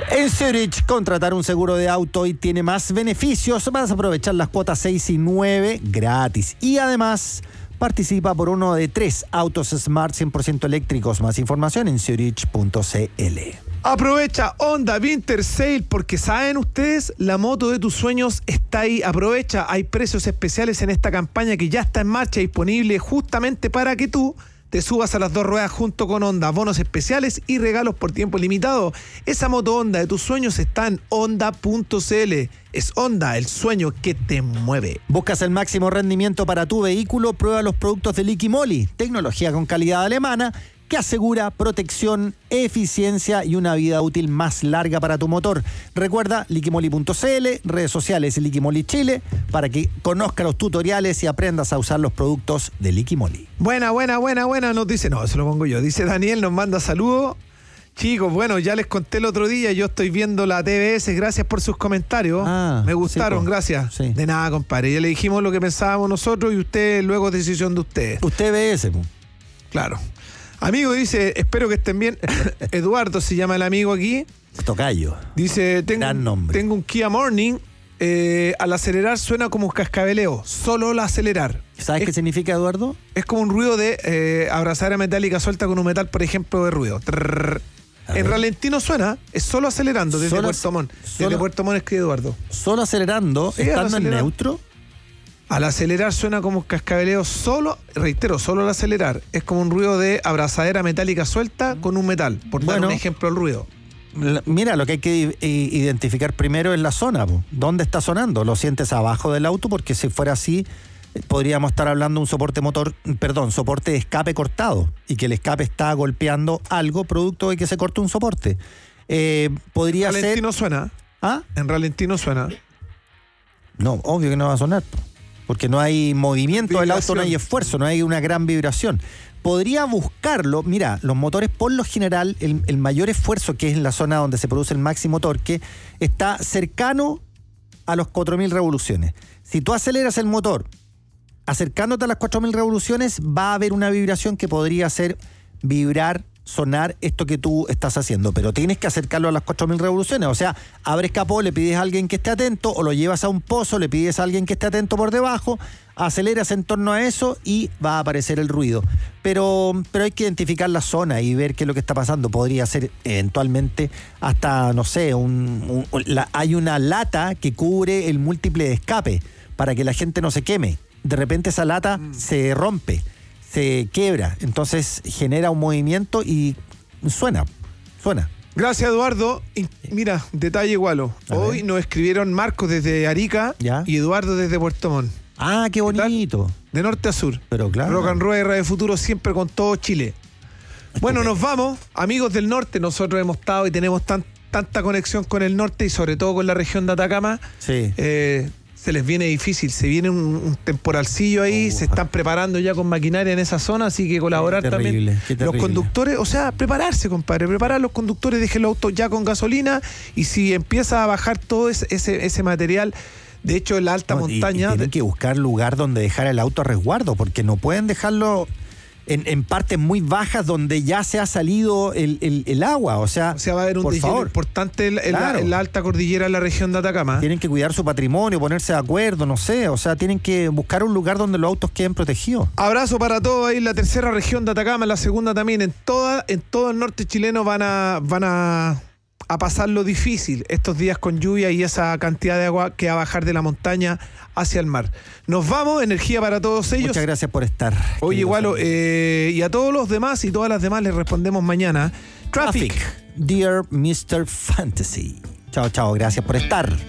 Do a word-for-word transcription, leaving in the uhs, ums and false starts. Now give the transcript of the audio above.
En Zurich, contratar un seguro de auto y tiene más beneficios. Vas a aprovechar las cuotas seis y nueve gratis. Y además, participa por uno de tres autos Smart cien por ciento eléctricos. Más información en zurich punto c l. Aprovecha Honda Winter Sale porque saben ustedes, la moto de tus sueños está ahí. Aprovecha, hay precios especiales en esta campaña que ya está en marcha, disponible justamente para que tú te subas a las dos ruedas junto con Honda. Bonos especiales y regalos por tiempo limitado. Esa moto Honda de tus sueños está en honda punto c l. Es Honda, el sueño que te mueve. ¿Buscas el máximo rendimiento para tu vehículo? Prueba los productos de Liqui Moly, tecnología con calidad alemana que asegura protección, eficiencia y una vida útil más larga para tu motor. Recuerda liquimoli punto c l, redes sociales Liqui Moly Chile, para que conozcas los tutoriales y aprendas a usar los productos de Liqui Moly. Buena, buena, buena, buena, nos dice, no, eso lo pongo yo. Dice Daniel, nos manda saludos. Chicos, bueno, ya les conté el otro día, yo estoy viendo la T V S, gracias por sus comentarios. Ah, me gustaron, sí, gracias. Sí. De nada, compadre. Ya le dijimos lo que pensábamos nosotros y usted, luego es decisión de ustedes. Usted ve ese, po. Claro. Amigo, dice, espero que estén bien. Eduardo se llama el amigo aquí. Tocayo. Dice, tengo, Gran nombre. tengo un Kia Morning. Eh, al acelerar suena como un cascabeleo. Solo al acelerar. ¿Sabes es, qué significa, Eduardo? Es como un ruido de eh, abrazadera metálica suelta con un metal, por ejemplo, de ruido. Trrr. En ralentí no suena, es solo acelerando desde solo, Puerto Montt. Desde solo, Puerto Montt escribe Eduardo. Solo acelerando, sí, estando en neutro. Al acelerar suena como un cascabeleo solo, reitero, solo al acelerar. Es como un ruido de abrazadera metálica suelta con un metal, por bueno, dar un ejemplo al ruido. Mira, lo que hay que identificar primero es la zona. ¿Dónde está sonando? ¿Lo sientes abajo del auto? Porque si fuera así, podríamos estar hablando de un soporte motor, perdón, soporte de escape cortado y que el escape está golpeando algo producto de que se corte un soporte. Eh, podría ser... ¿En ralentí ser... no suena? ¿Ah? ¿En ralentí no suena? No, obvio que no va a sonar. Porque no hay movimiento del auto, no hay esfuerzo, no hay una gran vibración. Podría buscarlo, mira, los motores por lo general, el, el mayor esfuerzo, que es en la zona donde se produce el máximo torque, está cercano a los cuatro mil revoluciones. Si tú aceleras el motor acercándote a las cuatro mil revoluciones, va a haber una vibración que podría hacer vibrar, sonar esto que tú estás haciendo, pero tienes que acercarlo a las cuatro mil revoluciones. O sea, abres capó, le pides a alguien que esté atento, o lo llevas a un pozo, le pides a alguien que esté atento por debajo, aceleras en torno a eso y va a aparecer el ruido. Pero, pero hay que identificar la zona y ver qué es lo que está pasando. Podría ser eventualmente hasta, no sé, un, un, la, hay una lata que cubre el múltiple de escape para que la gente no se queme. De repente esa lata mm. se rompe, se quiebra, entonces genera un movimiento y suena, suena. Gracias, Eduardo. Y mira, detalle igualo. Hoy nos escribieron Marcos desde Arica, ¿ya?, y Eduardo desde Puerto Montt. Ah, qué bonito. De norte a sur. Pero claro. Rock and Roll y Radio Futuro siempre con todo Chile. Bueno, nos vamos, amigos del norte. Nosotros hemos estado y tenemos tan, tanta conexión con el norte y sobre todo con la región de Atacama. Sí. Eh, se les viene difícil, se viene un, un temporalcillo ahí, uh, se están preparando ya con maquinaria en esa zona, así que colaborar qué terrible, también. Qué los conductores, o sea, prepararse, compadre, preparar los conductores, dejen los autos ya con gasolina y si empieza a bajar todo ese, ese, ese material, de hecho en la alta no, montaña... Y, y tienen de... que buscar lugar donde dejar el auto a resguardo, porque no pueden dejarlo... En, en partes muy bajas donde ya se ha salido el, el, el agua, o sea, o sea, va a haber un deshielo importante en, en, claro. la, en la alta cordillera de la región de Atacama. Tienen que cuidar su patrimonio, ponerse de acuerdo, no sé, o sea, tienen que buscar un lugar donde los autos queden protegidos. Abrazo para todos ahí en la tercera región de Atacama, en la segunda también, en toda, en todo el norte chileno van a, van a, a pasar lo difícil estos días con lluvia y esa cantidad de agua que va a bajar de la montaña hacia el mar. Nos vamos, energía para todos ellos. Muchas gracias por estar. Oye, igual, eh, y a todos los demás y todas las demás les respondemos mañana. Traffic. Traffic. Dear mister Fantasy. Chao, chao, gracias por estar.